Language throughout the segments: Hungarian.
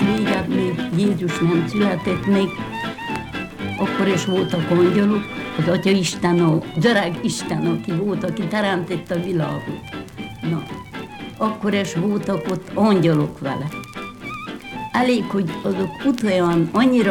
régen még Jézus nem született még, akkor is voltak angyalok, az Atya Isten, az öreg Isten, aki volt, aki teremtette a világot. Na, akkor is voltak ott angyalok vele. Elég, hogy azok utoljára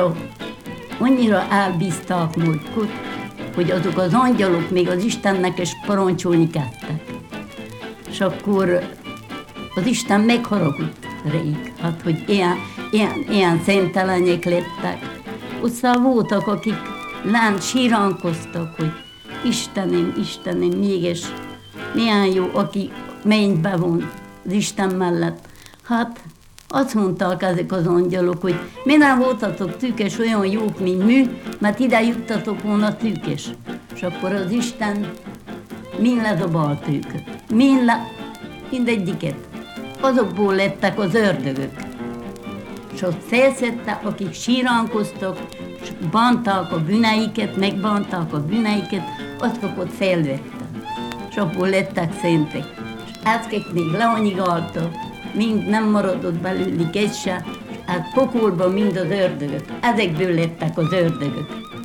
annyira elbízták múltkor, hogy azok az angyalok még az Istennek is parancsolni kezdtek. És akkor az Isten megharagudott rég, hát, hogy ilyen szentelenek lettek. Aztán voltak, akik lent síránkoztak, hogy Istenem, mégis milyen jó, aki mennybe van az Isten mellett. Hát azt mondták ezek az angyalok, hogy mi nem voltatok tűkes olyan jók, mint mi, mert ide juttatok volna tűkes. És akkor az Isten mind ledobalt őket. Mindegyiket. Azokból lettek az ördögök. És ott felszedtek, akik síránkoztak, és bánták a bűneiket, megbánták a bűneiket, azok ott felvettek. És abból lettek szentek. És ezek még leanyigáltak, mind nem maradott belőlük egy se, és hát pokolban mind az ördögök. Ezekből lettek az ördögök.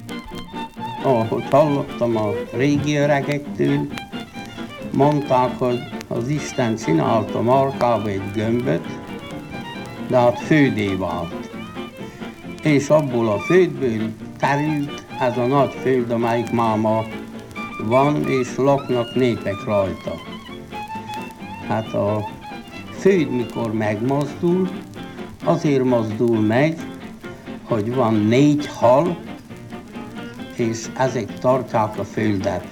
Ahogy hallottam a régi öregektől, mondták, hogy az Isten csinálta markába egy gömböt, de hát földé vált. És abból a földből terült ez a nagy föld, amelyik máma van, és laknak népek rajta. Hát a föld, mikor megmozdul, azért mozdul meg, hogy van 4 hal, és ezek tartják a földet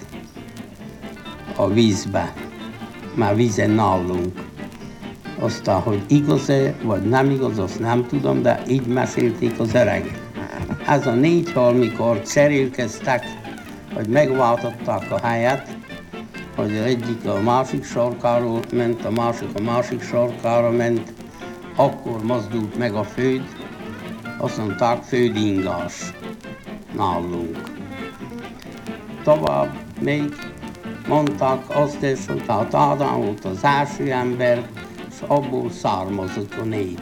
a vízbe, már vízen nálunk. Aztán, hogy igaz-e, vagy nem igaz, azt nem tudom, de így mesélték az öregek. Ez a 4 hal, mikor cserélkeztek, hogy megváltották a helyet, hogy az egyik a másik sarkáról ment, a másik sarkára ment, akkor mozdult meg a föld, azt mondták, földingás nálunk. Tovább még mondták azt is, hogy hát Ádám volt az első ember, és abból származott a nép.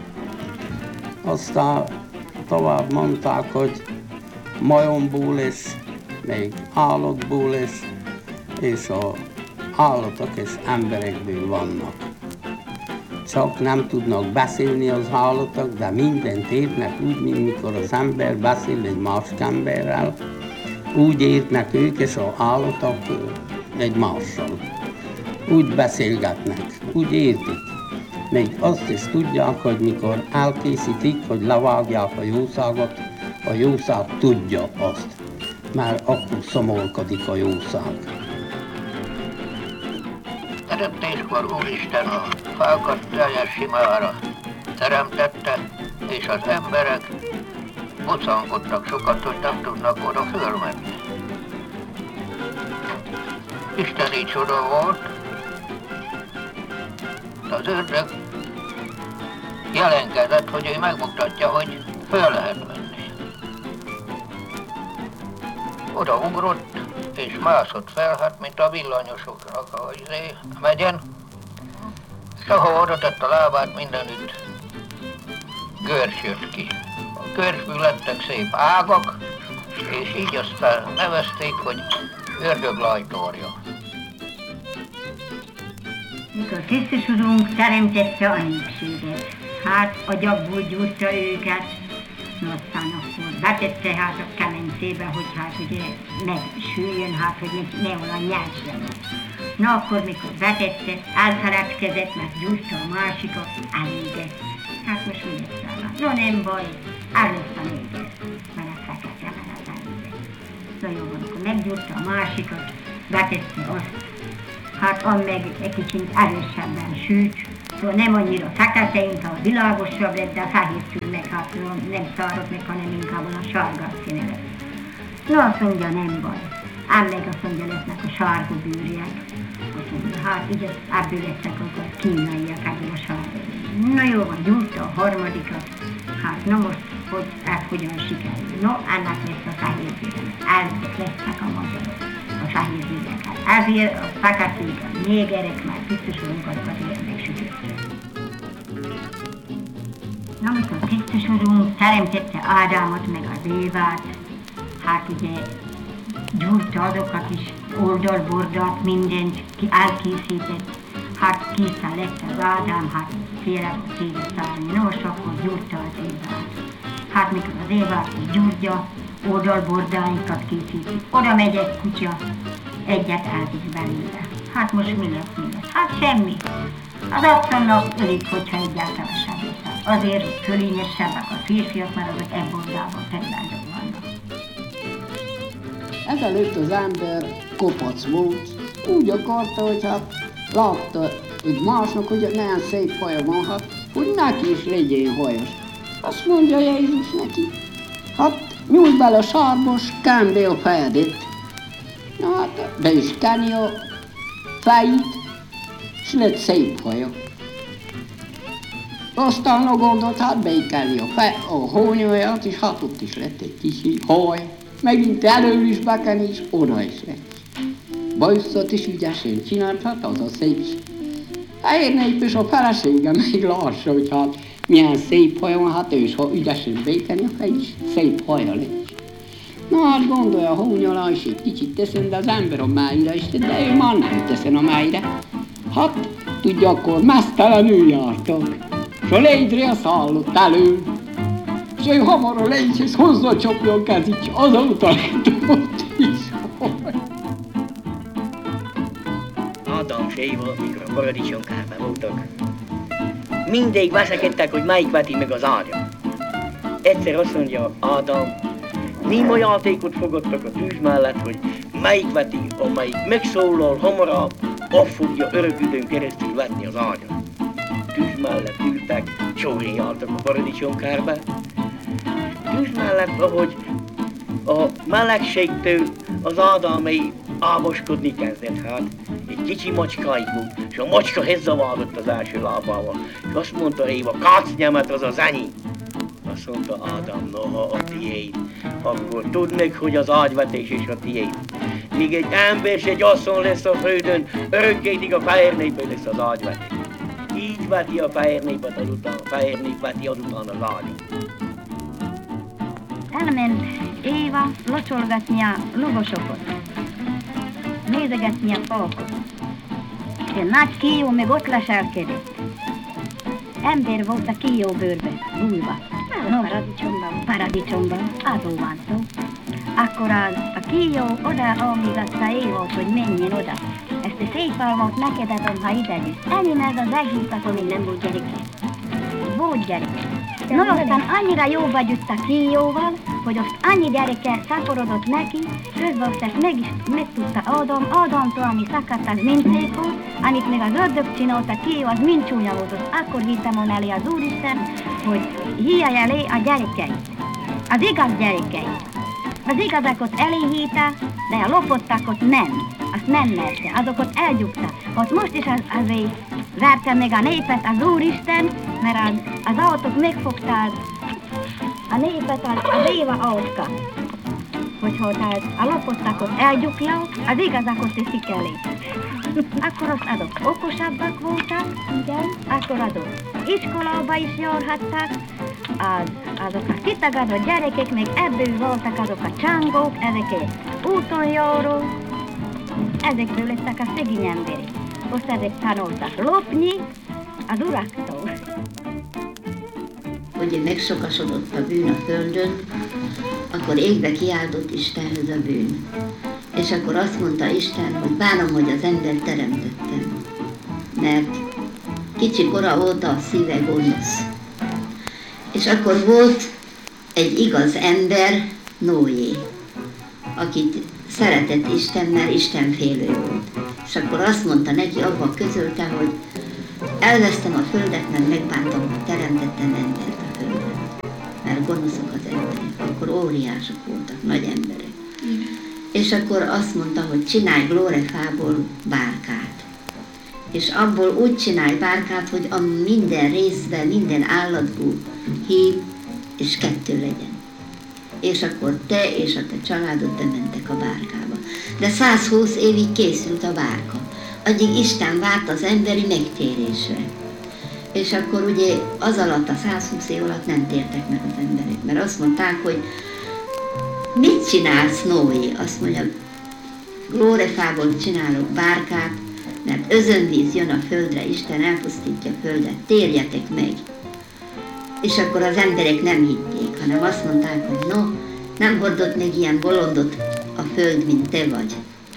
Aztán tovább mondták, hogy majomból is, még állatból is, és az állatok és emberekből vannak. Csak nem tudnak beszélni az állatok, de mindent értnek úgy, mint mikor az ember beszél egy másik emberrel, úgy értnek ők és az állatok egymással. Úgy beszélgetnek, úgy értik. Még azt is tudják, hogy mikor elkészítik, hogy levágják a jószágot, a jószág tudja azt, mert akkor szomorkodik a jószág. Teremtéskor Úristen a fákat teljes simára teremtette, és az emberek bocankodtak sokat, hogy nem tudnak oda fölmenni. Isteni csoda volt, az ördög jelenkezett, hogy ő megmutatja, hogy föl lehet menni. Oda ugrott, és mászott fel, hát mint a villanyosoknak, ahogy megyen, és ahol oda tett a lábát, mindenütt görs jött ki. A görsből lettek szép ágak, és így aztán nevezték, hogy ördöglajtórja. Mikor Krisztus Urunk teremtette a népséget, hát agyagból gyújtja őket, no aztán akkor betette hát a kemencébe, hogy hát ugye megsüljön, hát hogy ne olyan nyers legyen. Na akkor mikor betette, elfeledkezett, mert gyújtja a másikat, elégett. Hát most mi lesz rá? No nem baj, előtt a négyet, mert a fekete, mert az elégett. Na jó van, akkor meggyújtja a másikat, betette azt, hát meg egy kicsit erősebben süt, szóval nem annyira fekete, inkább világosabb lett, de fehér meg, hát nem szárad meg, hanem inkább a sárga színe lett. No azt mondja, nem baj. Ám meg azt mondja, lesznek a sárga bőrjek. Azt mondja, hát ugye ebből lesznek akkor kínaiak ebből a sárga bőrjek. Na jó van, gyújtja a harmadikat. Hát na most, hogy ez hogyan sikerül. No, ennek lesz a fehér bőrjek. Ezek lesznek a magyarok. A fehér bőrjekkel. Ezért a feketék, a négerek már Krisztus Urunk azokat ilyen megsütötték. Amikor Krisztus Urunk teremtette Ádámot meg az Évát, hát ugye gyúrta azokat is, oldalbordalt, mindent ki elkészített, hát készen lett az Ádám, hát félre téve szállni, nos, akkor gyúrta az Évát. Hát mikor az Évát is gyúrja, oldalbordáinkat készíti, oda megy egy kutya, egyet elvisz belőle. Hát most mi lesz? Hát semmi. Az asszonynak ölik, hogyha egyáltalán sem viszont. Azért fölényesebbek a férfiak, mert azok ebbordában területek vannak. Ezelőtt az ember kopac volt, úgy akarta, hogy hát látta, hogy másnak, hogy nagyon szép haja van, hát hogy neki is legyen hajas. Azt mondja Jézus neki, hát nyújt bele a sárba, s kend be a fejedet. Na hát be is keni a fejét, s lett szép haja. Aztán a gondolt, hát beikeli a hónyaját, és hát ott is lett egy kis haj. Megint elől is bekeni, és oda is lett. Bajuszot is ügyesen csinált, hát az a szép. Fehér nép és a felesége még lássa, hogy hát milyen szép haja van, hát ő is, ha ügyesen békeni, a fej is szép haja lett. Na hát gondolja, a hónyalá is egy kicsit teszem, de az ember a májra is, de ő már nem teszem a májra. Hát, tudja, akkor mesztelenül jártak, s a légyre szállott elő, és ő hamar a légyhez hozzacsapja a kezét, azóta lett ott is. Ádám és Éva, mikor a paradicsomkárban voltak, mindig veszekedtek, hogy melyik veti meg az ágyat. Egyszer azt mondja Ádám, néma játékot fogadtak a tűz mellett, hogy melyik veti, amelyik megszólal hamarabb, azt fogja örök időn keresztül vetni az ágyat. Tűz mellett ültek, sórin jártak a paradicsomkárba. Tűz mellett, ahogy a melegségtől az Ádámé áboskodni kezdett, hát egy kicsi macskáig volt, és a macska hezzavágott az első lábával, és azt mondta Éva, kácnyemet, az az enyém. Azt mondta Ádám, noha a tiéd, akkor tudd meg, hogy az ágyvetés is a tiéd. Míg egy ember és egy asszony lesz a földön, örökkétig a fehér népé lesz az ágyvetés. Így veti a fehér népet azután, a fehér nép veti azután az ágyat. Elment Éva locsolgatni a lovasokat, nézegetni a falkot. Egy nagy kíjó meg ott leselkedett. Ember volt a kíjó bőrbe, bújva. No, paradicsomban, arról van szó. Akkor a kíjó oda almigatta Évot, hogy menjen oda. Ezt a szép almot neked adom, ha ide jössz. Enyém ez az egész, akkor még nem volt gyereke. Volt gyereke. No, aztán annyira jóba gyűjt a kíjóval, hogy azt annyi gyereke szaporodott neki, közben azt ezt megtudta Ádámtól, ami szakadt, az mind szép volt, amit még az ördög csinált, a kíjó, az mind csúnya volt. Azt akkor hittem volna elé az Úristen, hogy híjaj elé a gyerekeit, az igaz gyerekeit. Az igazakot elé de a lopottakot nem, azt nem merte, azokat elgyugta. Ott most is azért verte meg a népet az Úristen, mert az autók megfogták a népet az Éva autka. Hogyha a lopottakot elgyukja, az igazakot teszik elé. Akkor azt adok okosabbak voltak, igen, akkor adok iskolába is járhattak, azok a kitagadott gyerekek, még ebből voltak azok a csángók, ezek úton járó, ezekből lettek a szegény emberek. Most ezek tanultak lopni az uraktól. Hogy megsokasodott a bűn a földön, akkor égbe kiáltott Istenhez a bűn. És akkor azt mondta Isten, hogy bánom, hogy az embert teremtettem, mert kicsi kora óta a szíve gonosz. És akkor volt egy igaz ember, Noé, akit szeretett Isten, mert Istenfélő volt. És akkor azt mondta neki, abban közölte, hogy elvesztem a földet, mert megbántam, hogy teremtettem embert a földön. Mert gonoszok az emberek, akkor óriások voltak, nagy emberek. És akkor azt mondta, hogy csinálj glórefából bárkát. És abból úgy csinálj bárkát, hogy a minden részben, minden állatból hív, és 2 legyen. És akkor te és a te családod bementek a bárkába. De 120 évig készült a bárka. Addig Isten várt az emberi megtérésre. És akkor ugye az alatt, a 120 év alatt nem tértek meg az emberek, mert azt mondták, hogy mit csinálsz, Noé? Azt mondja, glórefából csinálok bárkát, mert özönvíz jön a földre, Isten elpusztítja a földet, térjetek meg. És akkor az emberek nem hitték, hanem azt mondták, hogy no, nem hordott még ilyen bolondot a föld, mint te vagy.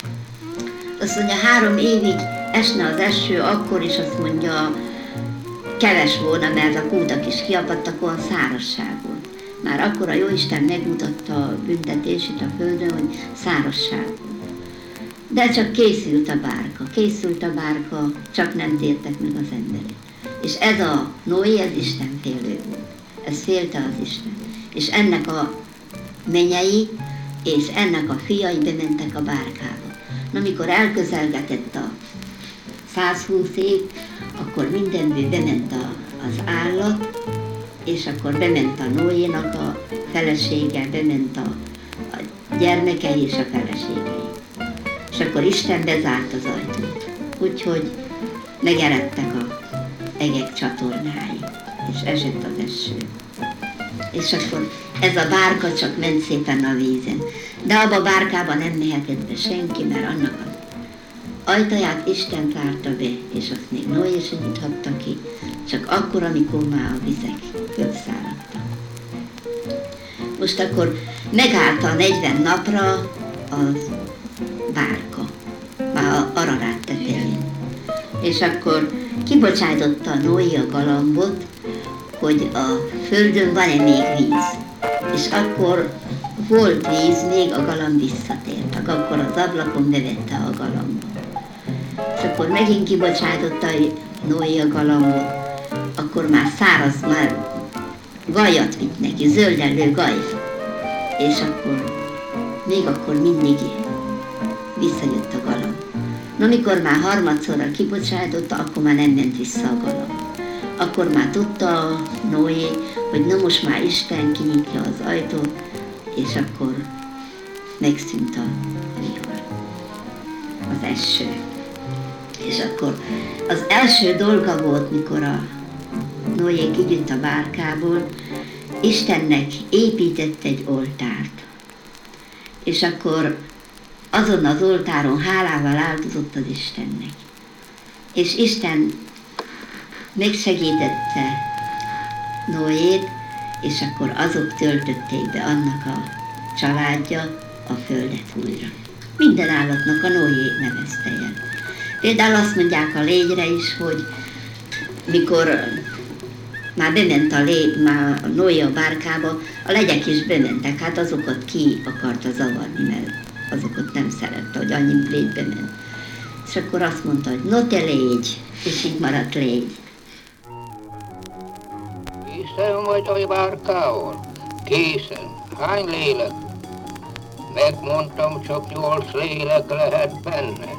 Azt mondja, 3 évig esne az eső, akkor is azt mondja, keves volna, mert a kútak is kiapadtak, olyan szárazság volt. Már akkor a Jóisten megmutatta a büntetését a földön, hogy szárazság volt. De csak készült a bárka, csak nem tértek meg az emberek. És ez a Noé, ez Isten félő volt. Ez félte az Isten. És ennek a menyei és ennek a fiai bementek a bárkába. Na, mikor elközelgetett a 120 év, akkor mindenből bement az állat, és akkor bement a Noénak a felesége, bement a gyermekei és a feleségei. És akkor Isten bezárt az ajtót. Úgyhogy megeredtek a egek csatornái, és esett az eső. És akkor ez a bárka csak ment szépen a vízen. De abba a bárkában nem mehetett be senki, mert annak az ajtaját Isten zárta be, és azt még Noé sem nyithatta ki, csak akkor, amikor már a vizek fölszáradtak. Most akkor megállt a 40 napra az bárka, már a Ararát tetején. És akkor kibocsájtotta Noé a galambot, hogy a földön van-e még víz. És akkor volt víz, még a galamb visszatért. Akkor az ablakon bevette a galambot. És akkor megint kibocsájtotta Noé a galambot, akkor már száraz, már gajat vitt neki, zöldellő gaj. És akkor mindig visszajött a galamb. Na, mikor már harmadszorra kibocsájtotta, akkor már nem ment vissza a galamb. Akkor már tudta Noé, hogy na most már Isten kinyitja az ajtót, és akkor megszűnt a vihar, az eső. És akkor az első dolga volt, mikor a Noé kigyűnt a bárkából, Istennek épített egy oltárt. És akkor azon az oltáron hálával áldozott az Istennek. És Isten megsegítette Noét, és akkor azok töltötték be, annak a családja, a földet újra. Minden állatnak a Noé nevezte el. Például azt mondják a légyre is, hogy mikor már bement már a Noé a bárkába, a legyek is bementek, hát azokat ki akarta zavarni, mert azokat nem szerette, hogy annyi légy bement. És akkor azt mondta, hogy no te légy, és így maradt légy. Készen vagy a bárkával? Készen. Hány lélek? Megmondtam, csak 8 lélek lehet benne.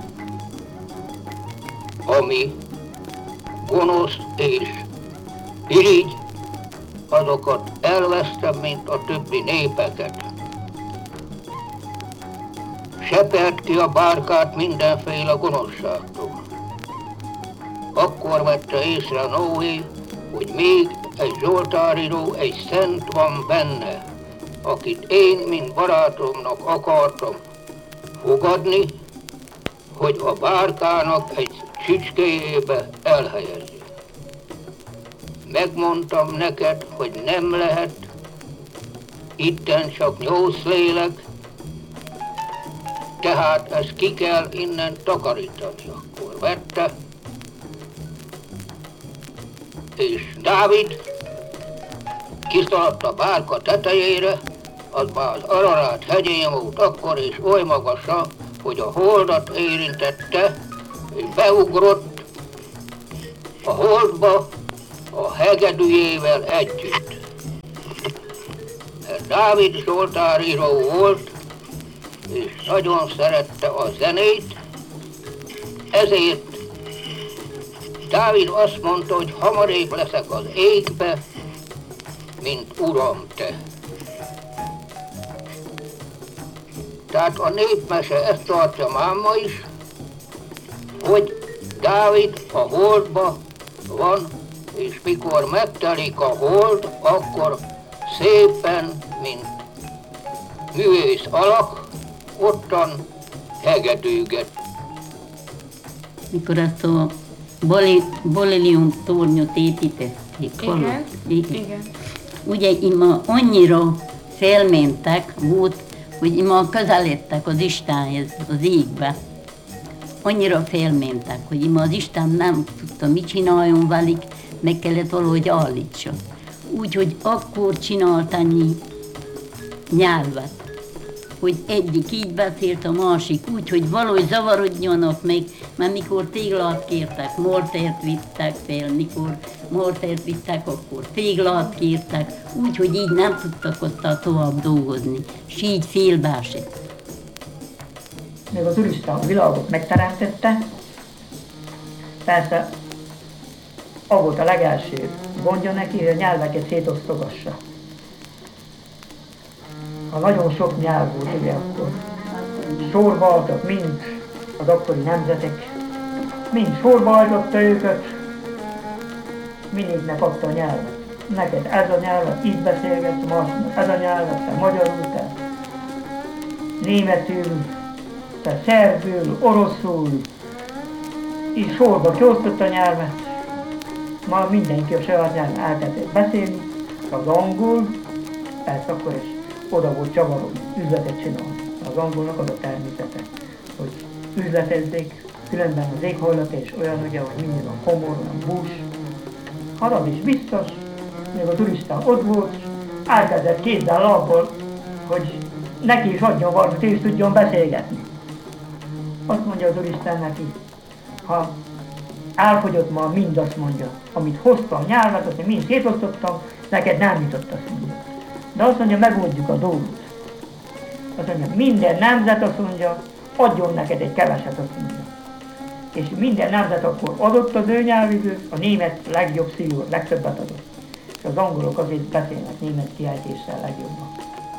Ami gonosz és irigy, azokat elvesztem, mint a többi népeket. Sepert ki a bárkát mindenféle gonoszságtól. Akkor vette észre Noé, hogy még egy zsoltáríró, egy szent van benne, akit én, mint barátomnak akartam fogadni, hogy a bárkának egy csicskéjébe elhelyezzi. Megmondtam neked, hogy nem lehet, itten csak 8 lélek, tehát ezt ki kell innen takarítani. Akkor vette, és Dávid kiszaladt a bárka tetejére, az már az Ararát hegyén volt akkor, és oly magasra, hogy a holdat érintette, és beugrott a holdba a hegedűjével együtt. Mert Dávid zsoltáríró volt, és nagyon szerette a zenét, ezért Dávid azt mondta, hogy hamarébb leszek az égbe, mint Uram te. Tehát a népmese ezt tartja máma is, hogy Dávid a holdba van, és mikor megtelik a hold, akkor szépen, mint művész alak, ottan hegedűget. Mikor azt a Bolélium tornyot építették. Igen. Ugye ima annyira felmentek volt, hogy ima közeledtek az Istenhez, az égbe. Annyira felmentek, hogy ima az Isten nem tudta, mit csináljon velük, meg kellett valahogy állítsa. Úgyhogy akkor csinált annyi nyelvet, hogy egyik így beszélt, a másik úgy, hogy valahogy zavarodjanak meg, mert mikor téglát kértek, mortert vittek fel, mikor mortert vittek, akkor téglát kértek, úgyhogy így nem tudtak ott tovább dolgozni, és így félbeesett. Még az Úristen a világot megteremtette, persze az volt a legelső gondja neki, hogy a nyelveket szétosztogassa. Ha nagyon sok nyelv volt ugye akkor, sorba álltak mind az akkori nemzetek, mind sorba álltotta őket, mindegyiknek adta a nyelvet. Neked ez a nyelvet, így beszélgetsz, másnak ez a nyelvet, te magyarul, te németül, te szerbül, oroszul, így sorba kiosztott a nyelvet. Ma mindenki a saját nyelven elkezdett beszélni, az angol, persze akkor is oda volt csavarom, üzletet csinálni. Az angolnak az a természete, hogy üzletezzék, különben az éghajlat és olyan ugye, hogy mindig van komor, olyan bús. Harad is biztos, még a turista ott volt, elkezdett kézzel lábbal, hogy neki is adjon valamit, ő is tudjon beszélgetni. Azt mondja a turista neki, ha elfogyott ma mind, azt mondja, amit hoztam nyelvet, azt mind szétosztottam, neked nem jutott azt mondja. De azt mondja, megoldjuk a dolgot. Azt mondja, minden nemzet azt mondja, adjon neked egy keveset, azt mondja. És minden nemzet akkor adott az ő nyelvüket, a német legjobb szívó, legtöbbet adott. És az angolok azért beszélnek német kiejtéssel legjobban.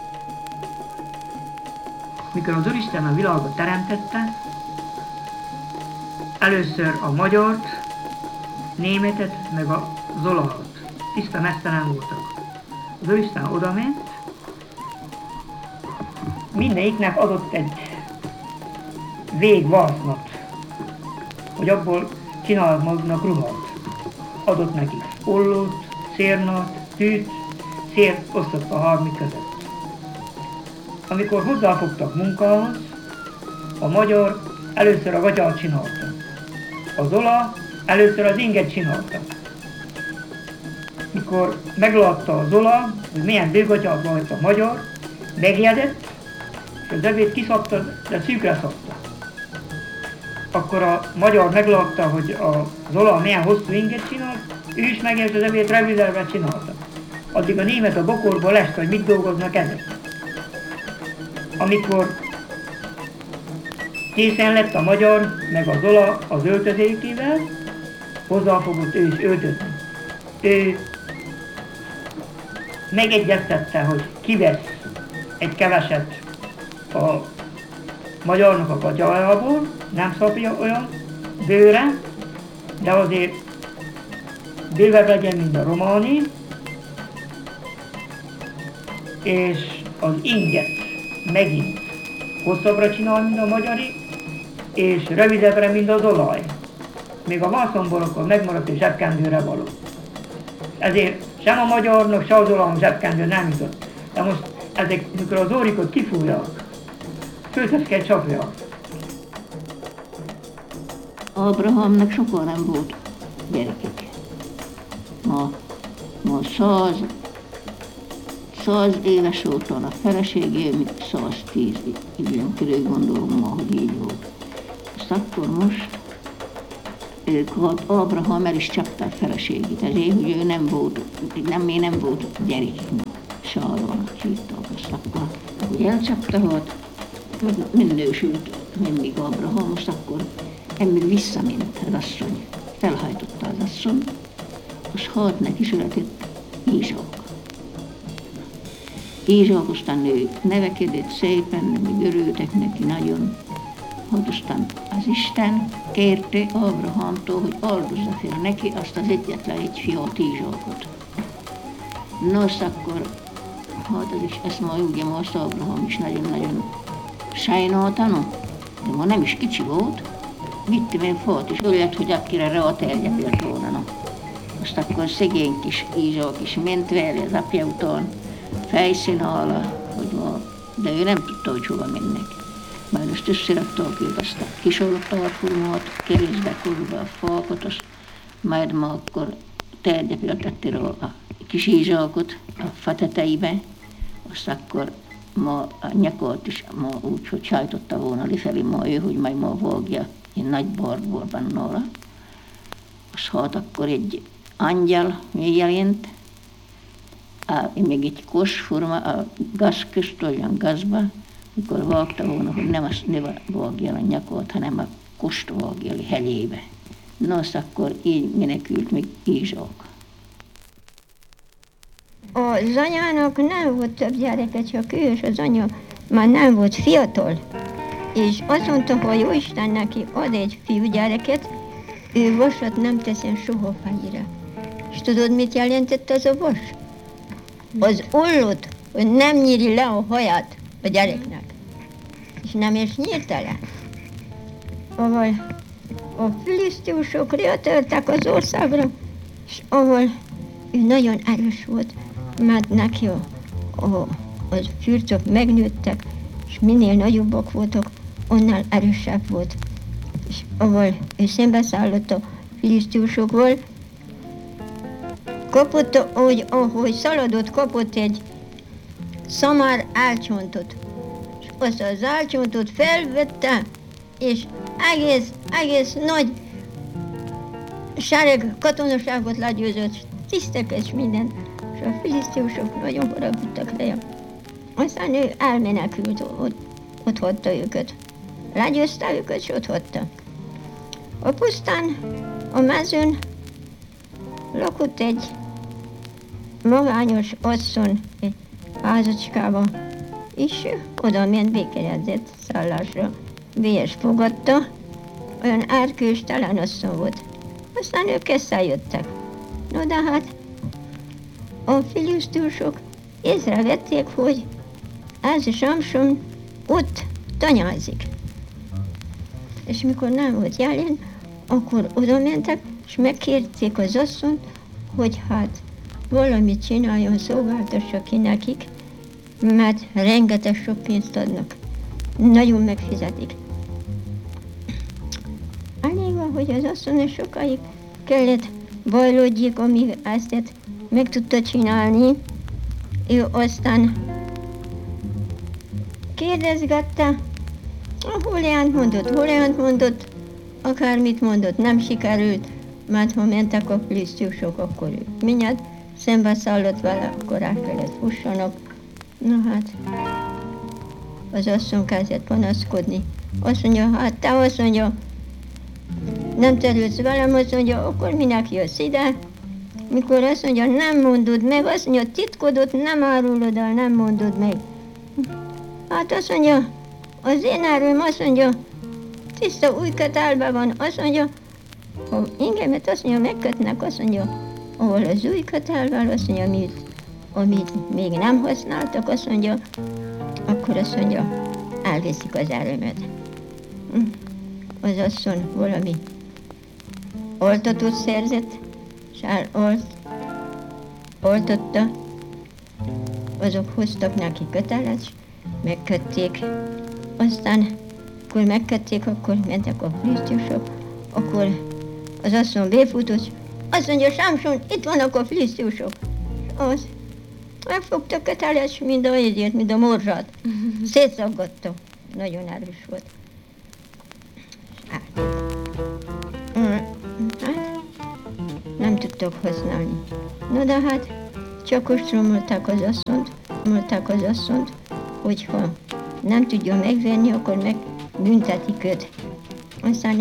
Mikor az Úristen a világot teremtette, először a magyart, németet, meg a zolahot. Tiszta mesztelen voltak. Az Úristen odament, mindegyiknek adott egy végvarznat, hogy abból csinálnak ruhat. Adott nekik ollót, szérnat, tűt, szért osztott a harmik között. Amikor hozzáfogtak munkához, a magyar először a gatyát csinálta. A zola először az inget csinálta. Mikor meglátta a zola, hogy milyen bőgatyát volt a magyar, megjegyett, és az övét kiszabta, de szűkre szabta. Akkor a magyar meglátta, hogy a zola milyen hosszú inget csinál, ő is megjegyett, az övét rövidebbre csinálta. Addig a német a bokorból lest, hogy mit dolgoznak ezek. Amikor készen lett a magyar, meg a zola az öltözékével, hozzáfogott ő is öltözni. Ő megegyeztette, hogy kivesz egy keveset a magyarnak a gatyájából, nem szapja olyan bőre, de azért bővebb legyen, mint a románi, és az inget megint hosszabbra csinál, mint a magyari, és rövidebbre, mint az olaj. Még a vászonból akkor megmaradt, és zsebkendőre való. Ezért sem a magyarnak, sem az olajnak zsebkendő nem jutott. De most ezek, mikor az órikot kifújják, főtesz kell csapják. Ábrahámnak sokkal nem volt gyerekek. Ma 100 éves volt a feleségé, 110 időn körül gondolom ma, hogy így volt. Azt akkor most Ábrahám el is csapta a feleségét, ezért, hogy ő nem volt gyerek. Sáron hívták azt akkor. Hogy elcsapta, hogy minősült mindig Ábrahám, most akkor ember visszament az asszony, felhajtotta az asszony, és hát neki született Ízsák. Ízsák aztán ő nevekedett szépen, még örültek neki nagyon, hogy aztán az Isten kérte Ábrahámtól, hogy áldozza fel neki azt az egyetlen egy fiát, Izsákot. Nos, akkor, hát ez is, ezt ma ugye most Ábrahám is nagyon-nagyon sajnáltanom, de ma nem is kicsi volt, vittem én fát, és öljött, hogy akire ráterjepült volna. No. Azt akkor szegény kis Izsák is ment vele az apja után, fejszínála, hogy ma, de ő nem tudta, hogy hova mennek. Majd azt összerakták ők azt a kis oltárformát, keresztbe kurva a fákat, majd ma akkor terjepültette rá a kis Izsákot a fa tetejébe, azt akkor ma a nyakot is ma úgy, hogy sajtotta volna lefelé ma ő, hogy majd ma vágja egy nagy barbórban nála. Azt hát akkor egy angyal megjelent, még egy kosforma, a gaz közt, olyan gazba, mikor vágta volna, hogy nem azt ne vágja a nyakot, hanem a kost vágja a helyébe. Nos, akkor így menekült még Izsák. Az anyának nem volt több gyereke, csak ő és az anya már nem volt fiatal. És azt mondta, hogy Jóisten neki ad egy fiúgyereket, ő vasat nem teszen soha fejére. És tudod, mit jelentett az a vas? Az ollót, hogy nem nyíri le a haját a gyereknek. És nem is nyírta le. Ahol a filiszteusok rátörtek az országra, és ahol ő nagyon erős volt, mert neki az fürcök megnőttek, és minél nagyobbak voltak, annál erősebb volt. És ahol ő szembeszállott a filiszteusokból, kapott, ahogy szaladott, kapott egy szamár álcsontot. És azt az álcsontot felvette, és egész nagy sereg katonaságot legyőzött, tisztek és minden. És a filiszteusok nagyon haragudtak rá. Aztán ő elmenekült, ott hagyta őket. Legyőzte őket, és ott hagyta. A pusztán, a mezőn lakott egy magányos asszony egy házacskában, és oda ment békejegyzett szállásra. Bélyes fogadta, olyan erkőstelen asszony volt. Aztán ők összejöttek. No de hát a filiszteusok észrevették, hogy ez Samson ott tanyázik. És mikor nem volt jelen, akkor oda mentek, és megkérték az asszonyt, hogy hát valamit csináljon, szolgáltassa ki nekik, mert rengeteg sok pénzt adnak. Nagyon megfizetik. Elég van, hogy az asszony sokáig kellett bajlódjék, amíg ezt meg tudta csinálni. Ő aztán kérdezgette, hol olyan mondott, akármit mondott, nem sikerült, mert ha mentek a filiszteusok, akkor ő mindjárt szembe szállott vele, akkor el kellett fussanak. Na hát, az asszony kezdett panaszkodni. Azt mondja, hát te azt mondja, nem terülsz velem, azt mondja, akkor minek jössz ide? Mikor azt mondja, nem mondod meg, azt mondja, titkodot nem árulod el, nem mondod meg. Hát azt mondja, az én erőm azt mondja, tiszta új kötelben van, azt mondja, ha engemet azt mondja, megkötnek, azt mondja, ahol az új kötelvel, azt mondja, amit még nem használtak, azt mondja, akkor azt mondja, elviszik az erőmet. Az asszony valami oltatót szerzett, és oltotta, azok hoztak neki kötelet, megkötték, aztán, akkor megkötték, akkor mentek a filiszteusok, akkor az asszony befutott, azt mondja, Samson, itt vannak a filiszteusok. Az megfogta kötelet, mind a morzsát, szétszaggatta, nagyon erős volt. Hát, nem tudtak használni. No de hát, csak ostromolták az asszonyt, hogyha nem tudja megvenni, akkor megbüntetik őt. Aztán